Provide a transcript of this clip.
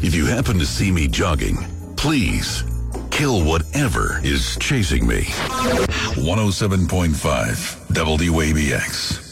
If you happen to see me jogging, please kill whatever is chasing me. 107.5 WABX.